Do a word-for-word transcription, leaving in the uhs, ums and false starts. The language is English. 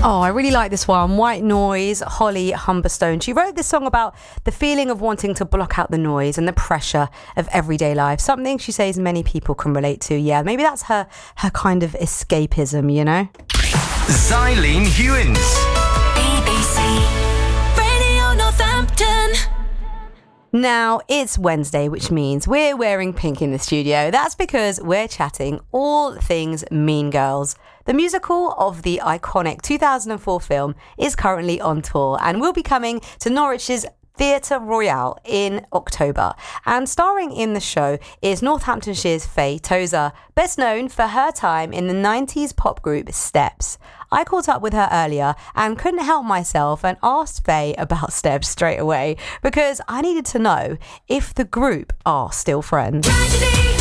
Oh, I really like this one. White Noise, Holly Humberstone. She wrote this song about the feeling of wanting to block out the noise and the pressure of everyday life. Something she says many people can relate to. Yeah, maybe that's her her kind of escapism, you know? Xylene Hewins. B B C Radio Northampton. Now, it's Wednesday, which means we're wearing pink in the studio. That's because we're chatting all things Mean Girls. The musical of the iconic two thousand four film is currently on tour and will be coming to Norwich's Theatre Royale in October. And starring in the show is Northamptonshire's Faye Tozer, best known for her time in the nineties pop group Steps. I caught up with her earlier and couldn't help myself and asked Faye about Steps straight away because I needed to know if the group are still friends. Tragedy.